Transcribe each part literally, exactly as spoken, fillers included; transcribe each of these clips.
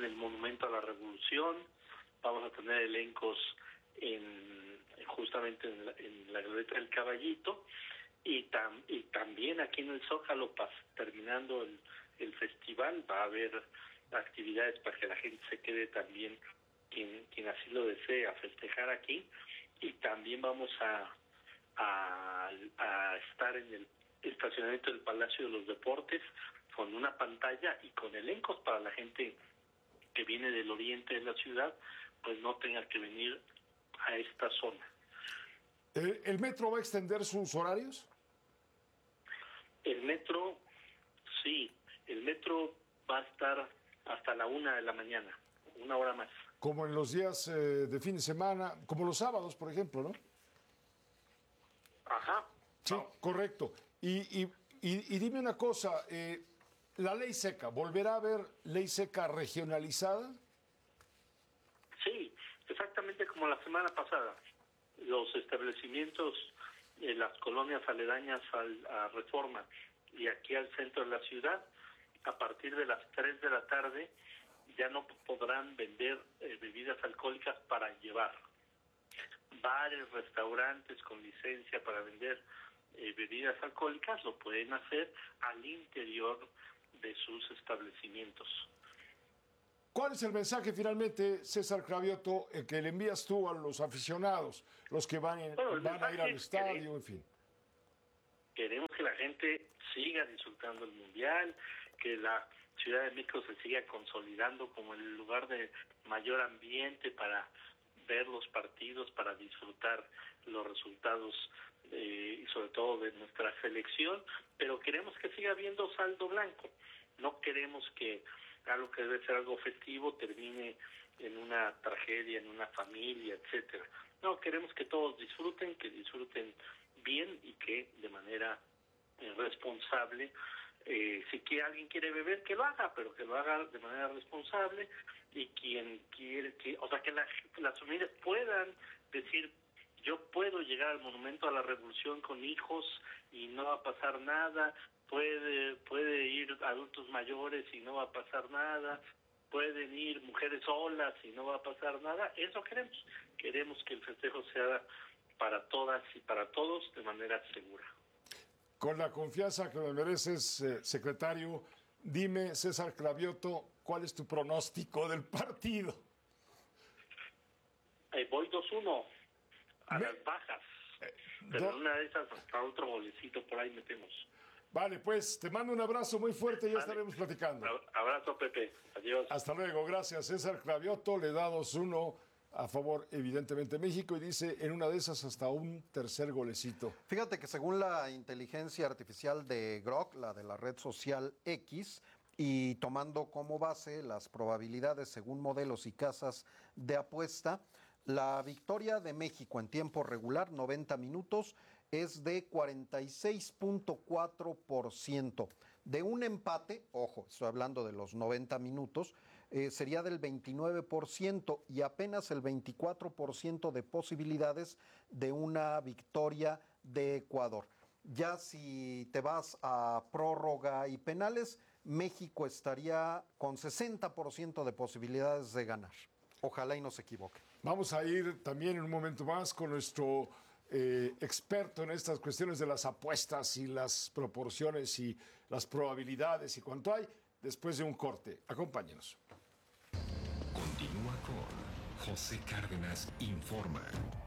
en el Monumento a la Revolución, vamos a tener elencos en justamente en la, en la Glorieta del Caballito, y, tam, y también aquí en el Zócalo, pas, terminando el, el festival, va a haber actividades para que la gente se quede también, quien, quien así lo desee, a festejar aquí, y también vamos a, a, a estar en el estacionamiento del Palacio de los Deportes con una pantalla y con elencos para la gente que viene del oriente de la ciudad, pues no tenga que venir a esta zona. ¿El, el metro va a extender sus horarios? El metro, sí, el metro va a estar hasta la una de la mañana, una hora más. Como en los días eh, de fin de semana, como los sábados, por ejemplo, ¿no? Ajá. Sí, no. Correcto. Y, y, y, y dime una cosa, eh, la ley seca, ¿volverá a haber ley seca regionalizada? Sí, exactamente como la semana pasada. Los establecimientos, eh, las colonias aledañas al, a Reforma y aquí al centro de la ciudad, a partir de las tres de la tarde ya no podrán vender eh, bebidas alcohólicas para llevar. Bares, restaurantes con licencia para vender eh, bebidas alcohólicas lo pueden hacer al interior de sus establecimientos. ¿Cuál es el mensaje finalmente, César Cravioto, eh, que le envías tú a los aficionados, los que van, en, bueno, van a ir al estadio, queremos, en fin? Queremos que la gente siga disfrutando el Mundial, que la Ciudad de México se siga consolidando como el lugar de mayor ambiente para ver los partidos, para disfrutar los resultados eh, y sobre todo de nuestra selección, pero queremos que siga habiendo saldo blanco. No queremos que algo que debe ser algo festivo termine en una tragedia, en una familia, etcétera. No, queremos que todos disfruten, que disfruten bien y que de manera eh, responsable, eh, si que alguien quiere beber, que lo haga, pero que lo haga de manera responsable, y quien quiere, que, o sea, que la, las familias puedan decir, yo puedo llegar al Monumento a la Revolución con hijos y no va a pasar nada, puede puede ir adultos mayores y no va a pasar nada, pueden ir mujeres solas y no va a pasar nada. Eso queremos. Queremos que el festejo sea para todas y para todos de manera segura. Con la confianza que me mereces, eh, secretario, dime, César Cravioto, ¿cuál es tu pronóstico del partido? Eh, voy dos uno a me... las bajas, eh, pero do... una de esas hasta otro golecito por ahí metemos. Vale, pues te mando un abrazo muy fuerte y ya vale. Estaremos platicando. Abrazo, Pepe. Adiós. Hasta luego. Gracias, César Cravioto. Le da dos uno a favor, evidentemente, México, y dice en una de esas hasta un tercer golecito. Fíjate que según la inteligencia artificial de Grok, la de la red social X, y tomando como base las probabilidades según modelos y casas de apuesta, la victoria de México en tiempo regular, noventa minutos, es de cuarenta y seis punto cuatro por ciento. De un empate, ojo, estoy hablando de los noventa minutos, eh, sería del veintinueve por ciento y apenas el veinticuatro por ciento de posibilidades de una victoria de Ecuador. Ya si te vas a prórroga y penales, México estaría con sesenta por ciento de posibilidades de ganar. Ojalá y no se equivoque. Vamos a ir también en un momento más con nuestro eh, experto en estas cuestiones de las apuestas y las proporciones y las probabilidades y cuánto hay, después de un corte. Acompáñenos. Continúa con José Cárdenas Informa.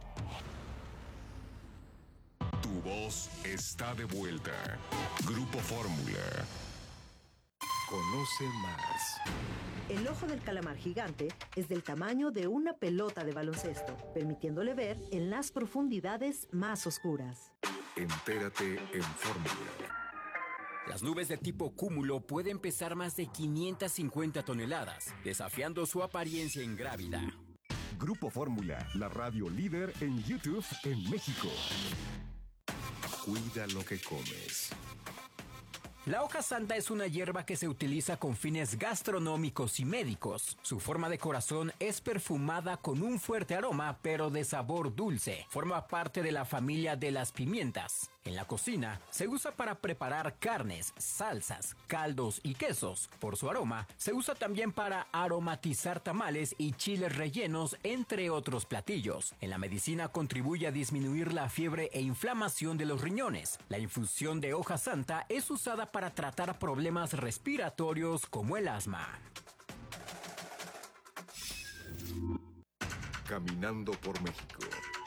Tu voz está de vuelta. Grupo Fórmula. Conoce más. El ojo del calamar gigante es del tamaño de una pelota de baloncesto, permitiéndole ver en las profundidades más oscuras. Entérate en Fórmula. Las nubes de tipo cúmulo pueden pesar más de quinientas cincuenta toneladas, desafiando su apariencia ingrávida. Grupo Fórmula, la radio líder en YouTube en México. Cuida lo que comes. La hoja santa es una hierba que se utiliza con fines gastronómicos y médicos. Su forma de corazón es perfumada con un fuerte aroma, pero de sabor dulce. Forma parte de la familia de las pimientas. En la cocina se usa para preparar carnes, salsas, caldos y quesos. Por su aroma, se usa también para aromatizar tamales y chiles rellenos, entre otros platillos. En la medicina contribuye a disminuir la fiebre e inflamación de los riñones. La infusión de hoja santa es usada para tratar problemas respiratorios como el asma. Caminando por México.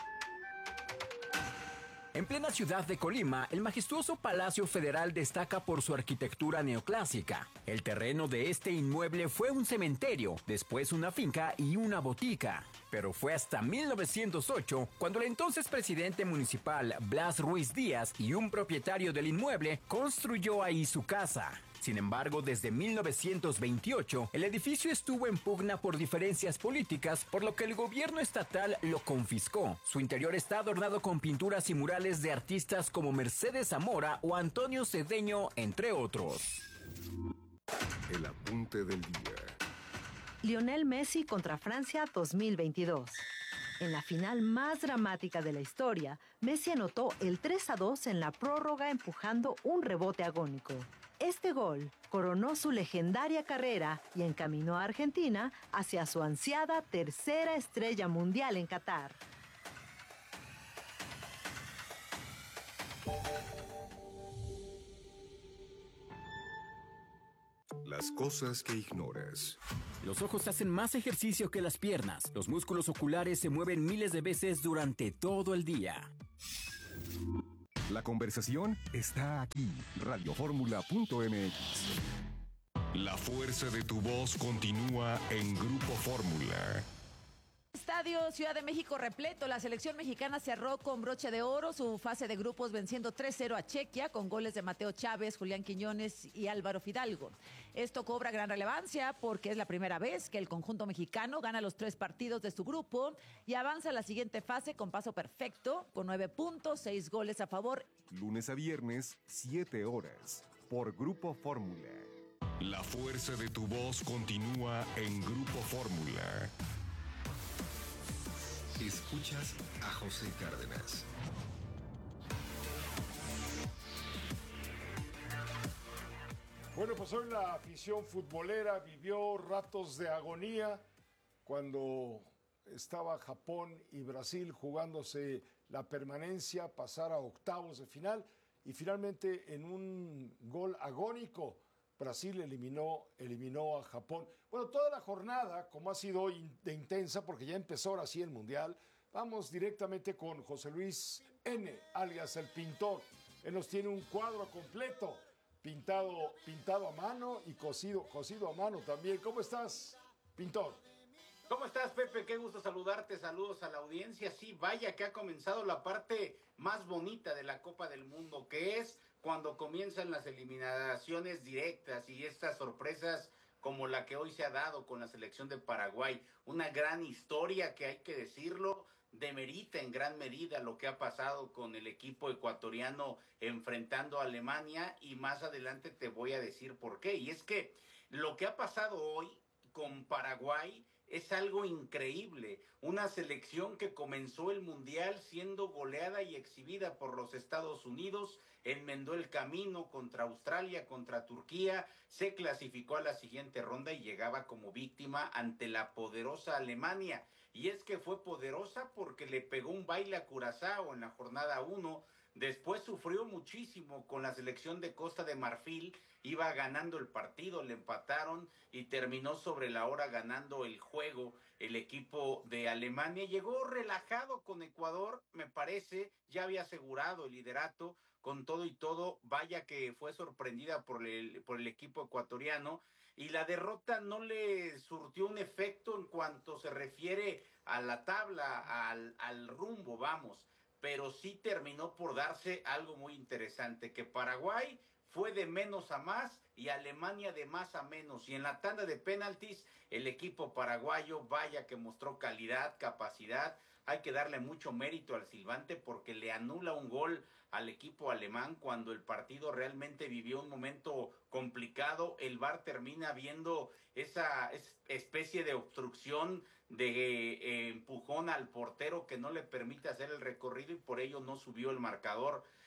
En plena ciudad de Colima, el majestuoso Palacio Federal destaca por su arquitectura neoclásica. El terreno de este inmueble fue un cementerio, después una finca y una botica. Pero fue hasta mil novecientos ocho cuando el entonces presidente municipal Blas Ruiz Díaz y un propietario del inmueble construyó ahí su casa. Sin embargo, desde mil novecientos veintiocho, el edificio estuvo en pugna por diferencias políticas, por lo que el gobierno estatal lo confiscó. Su interior está adornado con pinturas y murales de artistas como Mercedes Zamora o Antonio Cedeño, entre otros. El apunte del día. Lionel Messi contra Francia dos mil veintidós. En la final más dramática de la historia, Messi anotó el tres a dos en la prórroga empujando un rebote agónico. Este gol coronó su legendaria carrera y encaminó a Argentina hacia su ansiada tercera estrella mundial en Qatar. Las cosas que ignoras. Los ojos hacen más ejercicio que las piernas. Los músculos oculares se mueven miles de veces durante todo el día. La conversación está aquí. radio fórmula punto m x. La fuerza de tu voz continúa en Grupo Fórmula. Estadio Ciudad de México repleto. La selección mexicana cerró con broche de oro su fase de grupos venciendo tres cero a Chequia con goles de Mateo Chávez, Julián Quiñones y Álvaro Fidalgo. Esto cobra gran relevancia porque es la primera vez que el conjunto mexicano gana los tres partidos de su grupo y avanza a la siguiente fase con paso perfecto, con nueve puntos, seis goles a favor. Lunes a viernes, siete horas, por Grupo Fórmula. La fuerza de tu voz continúa en Grupo Fórmula. Escuchas a José Cárdenas. Bueno, pues hoy la afición futbolera vivió ratos de agonía cuando estaba Japón y Brasil jugándose la permanencia, pasar a octavos de final y finalmente en un gol agónico Brasil eliminó, eliminó a Japón. Bueno, toda la jornada, como ha sido hoy de intensa, porque ya empezó ahora sí el Mundial, vamos directamente con José Luis N., alias El Pintor. Él nos tiene un cuadro completo, pintado, pintado a mano y cosido, cosido a mano también. ¿Cómo estás, Pintor? ¿Cómo estás, Pepe? Qué gusto saludarte, saludos a la audiencia. Sí, vaya que ha comenzado la parte más bonita de la Copa del Mundo, que es cuando comienzan las eliminaciones directas y estas sorpresas como la que hoy se ha dado con la selección de Paraguay. Una gran historia que, hay que decirlo, demerita en gran medida lo que ha pasado con el equipo ecuatoriano enfrentando a Alemania, y más adelante te voy a decir por qué. Y es que lo que ha pasado hoy con Paraguay es algo increíble. Una selección que comenzó el Mundial siendo goleada y exhibida por los Estados Unidos, enmendó el camino contra Australia, contra Turquía, se clasificó a la siguiente ronda y llegaba como víctima ante la poderosa Alemania. Y es que fue poderosa porque le pegó un baile a Curazao en la jornada uno, después sufrió muchísimo con la selección de Costa de Marfil, iba ganando el partido, le empataron y terminó sobre la hora ganando el juego el equipo de Alemania. Llegó relajado con Ecuador, me parece, ya había asegurado el liderato, con todo y todo, vaya que fue sorprendida por el, por el equipo ecuatoriano, y la derrota no le surtió un efecto en cuanto se refiere a la tabla, al, al rumbo, vamos, pero sí terminó por darse algo muy interesante, que Paraguay fue de menos a más y Alemania de más a menos, y en la tanda de penaltis el equipo paraguayo vaya que mostró calidad, capacidad. Hay que darle mucho mérito al silbante porque le anula un gol al equipo alemán cuando el partido realmente vivió un momento complicado. El V A R termina viendo esa especie de obstrucción, de eh, empujón al portero que no le permite hacer el recorrido, y por ello no subió el marcador.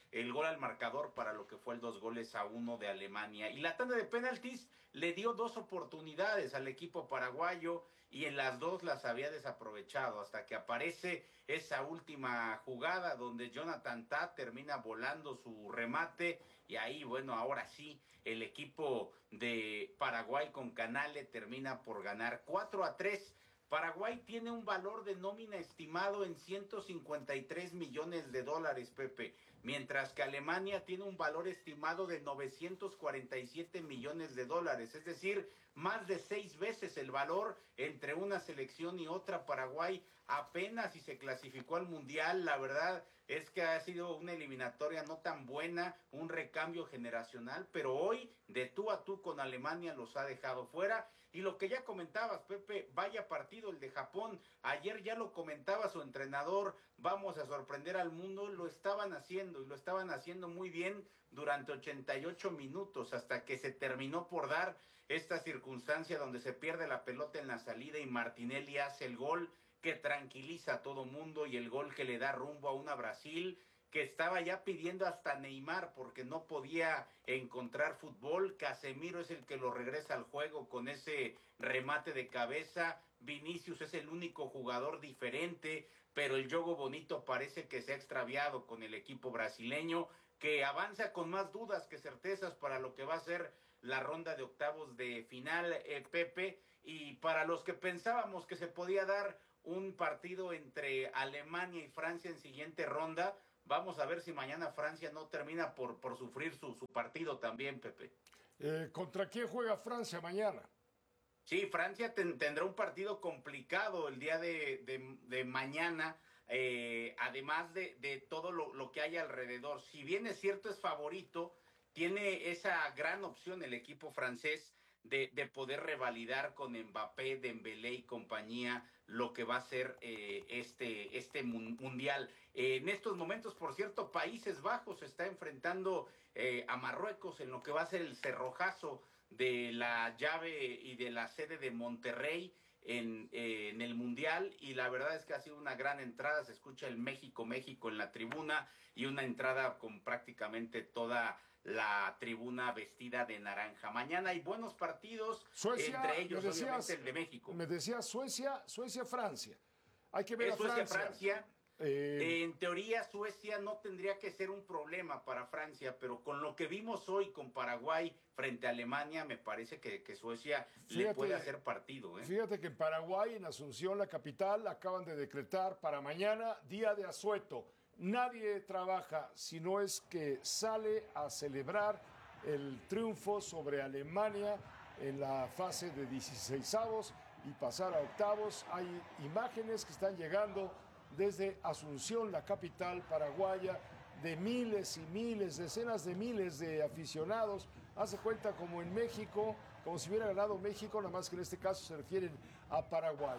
el gol al marcador para lo que fue el dos goles a uno de Alemania. Y la tanda de penaltis le dio dos oportunidades al equipo paraguayo y en las dos las había desaprovechado hasta que aparece esa última jugada donde Jonathan Tah termina volando su remate y ahí, bueno, ahora sí, el equipo de Paraguay con Canale termina por ganar cuatro a tres. Paraguay tiene un valor de nómina estimado en ciento cincuenta y tres millones de dólares, Pepe, mientras que Alemania tiene un valor estimado de novecientos cuarenta y siete millones de dólares, es decir, más de seis veces el valor entre una selección y otra. Paraguay apenas si se clasificó al Mundial, la verdad es que ha sido una eliminatoria no tan buena, un recambio generacional, pero hoy de tú a tú con Alemania los ha dejado fuera. Y lo que ya comentabas, Pepe, vaya partido el de Japón. Ayer ya lo comentaba su entrenador, vamos a sorprender al mundo. Lo estaban haciendo y lo estaban haciendo muy bien durante ochenta y ocho minutos hasta que se terminó por dar esta circunstancia donde se pierde la pelota en la salida y Martinelli hace el gol que tranquiliza a todo mundo y el gol que le da rumbo a una Brasil que estaba ya pidiendo hasta Neymar porque no podía encontrar fútbol. Casemiro es el que lo regresa al juego con ese remate de cabeza. Vinicius es el único jugador diferente, pero el juego bonito parece que se ha extraviado con el equipo brasileño, que avanza con más dudas que certezas para lo que va a ser la ronda de octavos de final, eh, Pepe. Y para los que pensábamos que se podía dar un partido entre Alemania y Francia en siguiente ronda, vamos a ver si mañana Francia no termina por, por sufrir su, su partido también, Pepe. Eh, ¿Contra quién juega Francia mañana? Sí, Francia ten, tendrá un partido complicado el día de, de, de mañana, eh, además de, de todo lo, lo que hay alrededor. Si bien es cierto, es favorito, tiene esa gran opción el equipo francés de, de poder revalidar con Mbappé, Dembélé y compañía lo que va a ser eh, este, este mundial. Eh, en estos momentos, por cierto, Países Bajos está enfrentando eh, a Marruecos en lo que va a ser el cerrojazo de la llave y de la sede de Monterrey en, eh, en el mundial, y la verdad es que ha sido una gran entrada. Se escucha el México, México en la tribuna y una entrada con prácticamente toda la tribuna vestida de naranja. Mañana hay buenos partidos, Suecia, entre ellos decías, obviamente el de México. Me decía Suecia, Suecia, Francia. Hay que ver es a Suecia, Francia. Francia. Eh... En teoría, Suecia no tendría que ser un problema para Francia, pero con lo que vimos hoy con Paraguay frente a Alemania, me parece que, que Suecia fíjate, le puede hacer partido. ¿eh? Fíjate que en Paraguay, en Asunción, la capital, acaban de decretar para mañana día de asueto. Nadie trabaja, si no es que sale a celebrar el triunfo sobre Alemania en la fase de dieciseisavos y pasar a octavos. Hay imágenes que están llegando desde Asunción, la capital paraguaya, de miles y miles, decenas de miles de aficionados. Hace cuenta como en México, como si hubiera ganado México, nada más que en este caso se refieren a Paraguay.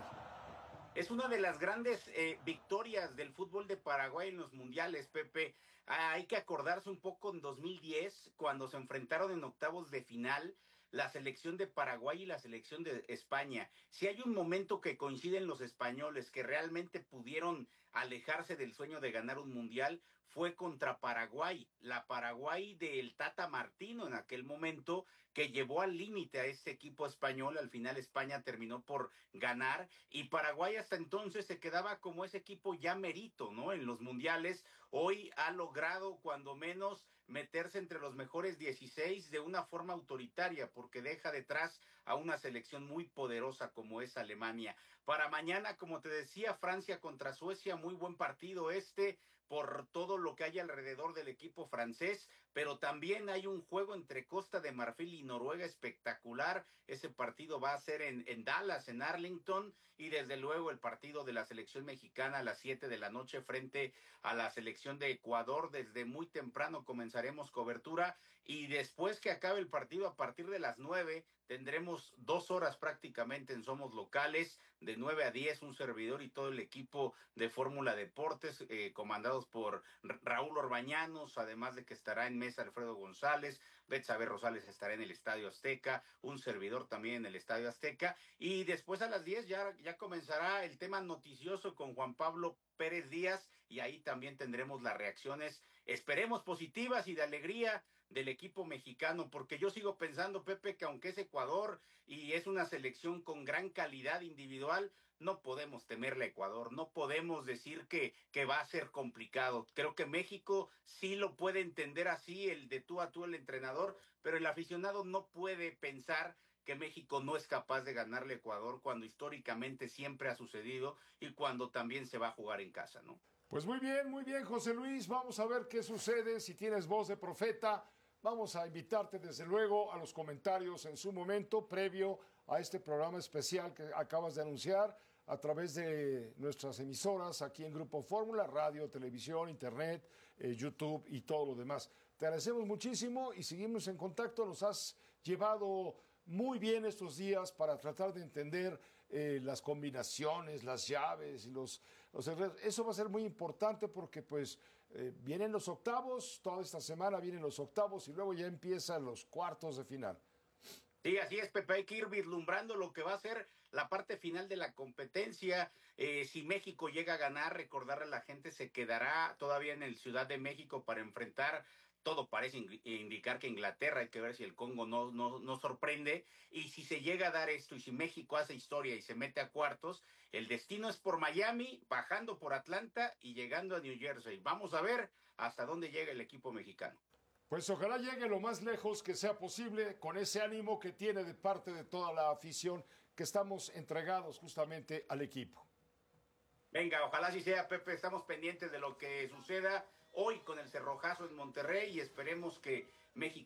Es una de las grandes eh, victorias del fútbol de Paraguay en los mundiales, Pepe. Ah, hay que acordarse un poco en dos mil diez, cuando se enfrentaron en octavos de final la selección de Paraguay y la selección de España. Si hay un momento que coinciden los españoles que realmente pudieron alejarse del sueño de ganar un mundial, fue contra Paraguay, la Paraguay del Tata Martino en aquel momento, que llevó al límite a este equipo español. Al final España terminó por ganar y Paraguay hasta entonces se quedaba como ese equipo ya merito, ¿no? En los mundiales. Hoy ha logrado cuando menos meterse entre los mejores dieciséis de una forma autoritaria, porque deja detrás a una selección muy poderosa como es Alemania. Para mañana, como te decía, Francia contra Suecia, muy buen partido este, por todo lo que hay alrededor del equipo francés, pero también hay un juego entre Costa de Marfil y Noruega espectacular. Ese partido va a ser en, en Dallas, en Arlington, y desde luego el partido de la selección mexicana a las siete de la noche frente a la selección de Ecuador. Desde muy temprano comenzaremos cobertura y después que acabe el partido a partir de las nueve tendremos dos horas prácticamente en Somos Locales, de nueve a diez, un servidor y todo el equipo de Fórmula Deportes, eh, comandados por Raúl Orbañanos, además de que estará en mesa Alfredo González, Betsabe Rosales estará en el Estadio Azteca, un servidor también en el Estadio Azteca, y después a las diez ya, ya comenzará el tema noticioso con Juan Pablo Pérez Díaz y ahí también tendremos las reacciones, esperemos positivas y de alegría del equipo mexicano, porque yo sigo pensando, Pepe, que aunque es Ecuador y es una selección con gran calidad individual, no podemos temerle a Ecuador, no podemos decir que, que va a ser complicado. Creo que México sí lo puede entender así, el de tú a tú el entrenador, pero el aficionado no puede pensar que México no es capaz de ganarle a Ecuador cuando históricamente siempre ha sucedido y cuando también se va a jugar en casa, ¿no? Pues muy bien, muy bien, José Luis. Vamos a ver qué sucede. Si tienes voz de profeta, vamos a invitarte desde luego a los comentarios en su momento, previo a este programa especial que acabas de anunciar a través de nuestras emisoras aquí en Grupo Fórmula, radio, televisión, internet, eh, YouTube y todo lo demás. Te agradecemos muchísimo y seguimos en contacto. Nos has llevado muy bien estos días para tratar de entender eh, las combinaciones, las llaves y los, los errores. Eso va a ser muy importante porque pues eh, vienen los octavos, toda esta semana vienen los octavos y luego ya empiezan los cuartos de final. Sí, así es, Pepe, hay que ir vislumbrando lo que va a ser la parte final de la competencia. Eh, si México llega a ganar, recordarle a la gente, se quedará todavía en el Ciudad de México para enfrentar. Todo parece indicar que Inglaterra, hay que ver si el Congo no, no, no sorprende. Y si se llega a dar esto, y si México hace historia y se mete a cuartos, el destino es por Miami, bajando por Atlanta y llegando a New Jersey. Vamos a ver hasta dónde llega el equipo mexicano. Pues ojalá llegue lo más lejos que sea posible con ese ánimo que tiene de parte de toda la afición, que estamos entregados justamente al equipo. Venga, ojalá así sea, Pepe. Estamos pendientes de lo que suceda hoy con el cerrojazo en Monterrey y esperemos que México